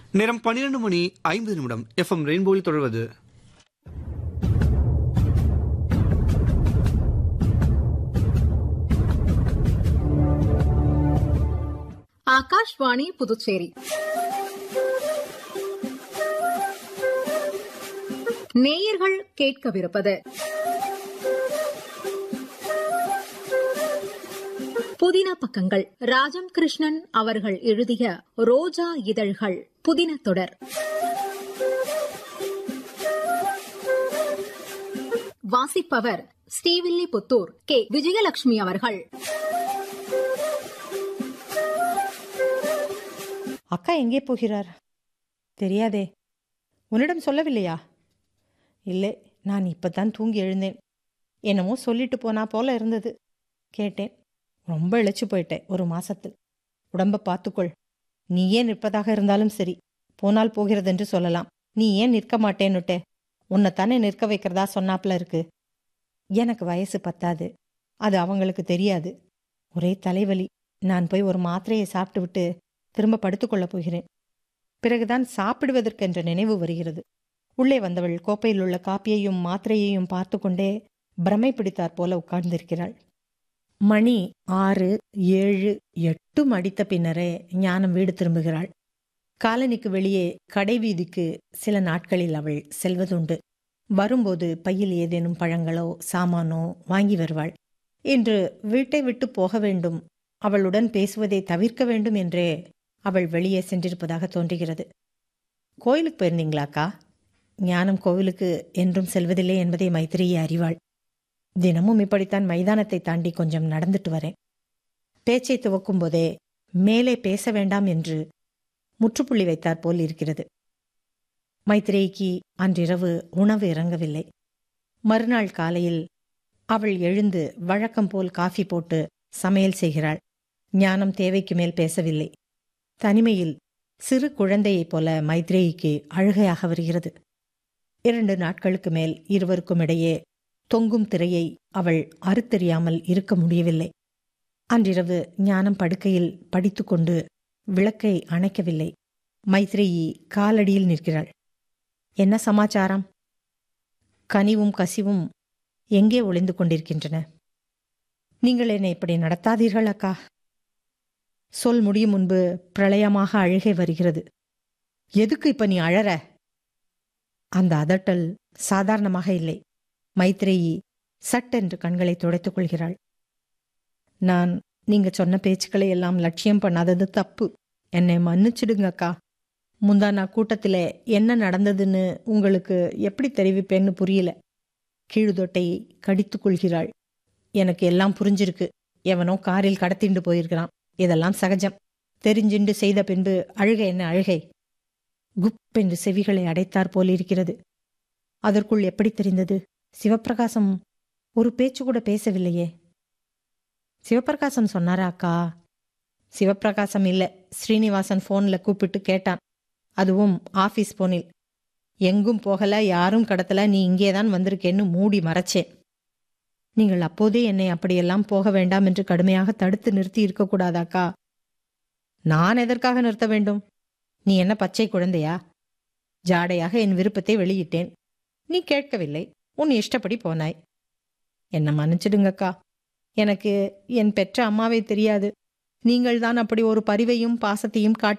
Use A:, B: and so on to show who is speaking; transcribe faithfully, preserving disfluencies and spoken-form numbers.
A: நேரம் பன்னிரண்டு மணி ஐம்பது நிமிடம். எஃப்எம் ரெயின்போவில் தொடர்வது
B: ஆகாஷ்வாணி புதுச்சேரி. நேயர்கள் கேட்கவிருப்பது புதின பக்கங்கள். ராஜம் கிருஷ்ணன் அவர்கள் எழுதிய ரோஜா இதழ்கள் புதின தொடர். வாசிப்பவர் ஸ்ரீவில்லிபுத்தூர் கே விஜயலட்சுமி அவர்கள்.
C: அக்கா எங்கே போகிறார்? தெரியாதே. உன்னிடம் சொல்லவில்லையா? இல்லை, நான் இப்பதான் தூங்கி எழுந்தேன். என்னமோ சொல்லிட்டு போனா போல இருந்தது. கேட்டேன். ரொம்ப இழைச்சு போயிட்டேன் ஒரு மாசத்தில். உடம்ப பார்த்துக்கொள். நீ ஏன் நிற்பதாக இருந்தாலும் சரி, போனால் போகிறதென்று சொல்லலாம். நீ ஏன் நிற்க மாட்டேன்னுட்டே? உன்னைத்தானே நிற்க வைக்கிறதா சொன்னாப்ல இருக்கு. எனக்கு வயசு பத்தாது, அது அவங்களுக்கு தெரியாது. ஒரே தலைவலி. நான் போய் ஒரு மாத்திரையை சாப்பிட்டு விட்டு திரும்ப படுத்துக்கொள்ளப் போகிறேன். பிறகுதான் சாப்பிடுவதற்கென்ற நினைவு வருகிறது. உள்ளே வந்தவள் கோப்பையில் உள்ள காப்பியையும் மாத்திரையையும் பார்த்து கொண்டே பிரமை பிடித்தாற் போல உட்கார்ந்திருக்கிறாள். மணி ஆறு, ஏழு, எட்டும் அடித்த பின்னரே ஞானம் வீடு திரும்புகிறாள். காலனிக்கு வெளியே கடை வீதிக்கு சில நாட்களில் அவள் செல்வதுண்டு. வரும்போது பையில் ஏதேனும் பழங்களோ சாமானோ வாங்கி வருவாள். இன்று வீட்டை விட்டு போக வேண்டும், அவளுடன் பேசுவதை தவிர்க்க வேண்டும் என்றே அவள் வெளியே சென்றிருப்பதாக தோன்றுகிறது. கோயிலுக்கு போயிருந்தீங்களாக்கா? ஞானம் கோவிலுக்கு என்றும் செல்வதில்லை என்பதை மைத்திரியை அறிவாள். தினமும் இப்படித்தான் மைதானத்தை தாண்டி கொஞ்சம் நடந்துட்டு வரேன். பேச்சை துவக்கும் போதே மேலே பேச வேண்டாம் என்று முற்றுப்புள்ளி வைத்தாற் போல் இருக்கிறது. மைத்திரேய்க்கு அன்றிரவு உணவு இறங்கவில்லை. மறுநாள் காலையில் அவள் எழுந்து வழக்கம் போல் காஃபி போட்டு சமையல் செய்கிறாள். ஞானம் தேவைக்கு மேல் பேசவில்லை. தனிமையில் சிறு குழந்தையைப் போல மைத்ரேயிக்கு அழுகையாக வருகிறது. இரண்டு நாட்களுக்கு மேல் இருவருக்கும் இடையே தொங்கும் திரையை அவள் அறுத்தெறியாமல் இருக்க முடியவில்லை. அன்றிரவு ஞானம் படுக்கையில் படித்துக்கொண்டு விளக்கை அணைக்கவில்லை. மைத்ரேயி காலடியில் நிற்கிறாள். என்ன சமாச்சாரம்? கனிவும் கசிவும் எங்கே ஒளிந்து கொண்டிருக்கின்றன? நீங்கள் என்னை இப்படி நடத்தாதீர்கள் அக்கா. சொல் முடியும் முன்பு பிரளயமாக அழுகை வருகிறது. எதுக்கு இப்ப நீ அழற? அந்த அதட்டல் சாதாரணமாக இல்லை. மைத்ரேயி சட்டென்று கண்களை துடைத்துக் கொள்கிறாள். நான் நீங்க சொன்ன பேச்சுக்களை எல்லாம் லட்சியம் பண்ணாதது தப்பு. என்னை மன்னிச்சிடுங்க அக்கா. முந்தா நான் கூட்டத்தில் என்ன நடந்ததுன்னு உங்களுக்கு எப்படி தெரிவிப்பேன்னு புரியல. கீழுதொட்டை கடித்துக் கொள்கிறாள். எனக்கு எல்லாம் புரிஞ்சிருக்கு. எவனோ காரில் கடத்திண்டு போயிருக்கிறான். இதெல்லாம் சகஜம். தெரிஞ்சிண்டு செய்த பின்பு அழுகை என்ன அழுகை? குப் என்று செவிகளை அடைத்தாற் போலிருக்கிறது. அதற்குள் எப்படி தெரிந்தது? சிவப்பிரகாசம் ஒரு பேச்சு கூட பேசவில்லையே. சிவப்பிரகாசம் சொன்னாரா அக்கா? சிவப்பிரகாசம் இல்ல, ஸ்ரீனிவாசன் போன்ல கூப்பிட்டு கேட்டான். அதுவும் ஆபீஸ் போனில். எங்கும் போகல, யாரும் கடத்தல, நீ இங்கேதான் வந்திருக்கேன்னு மூடி மறைச்சேன். நீங்கள் அப்போதே என்னை அப்படியெல்லாம் போக வேண்டாம் என்று கடுமையாக தடுத்து நிறுத்தி இருக்கக்கூடாதாக்கா? நான் எதற்காக நிறுத்த வேண்டும்? நீ என்ன பச்சை குழந்தையா? ஜாடையாக என் விருப்பத்தை வெளியிட்டேன். நீ கேட்கவில்லை. உன் இஷ்டப்படி போனாய். என்ன மன்னிச்சிடுங்கக்கா. எனக்கு என் பெற்ற அம்மாவை தெரியாது. நீங்கள்தான் அப்படி ஒரு பரிவையும் பாசத்தையும் காட்டி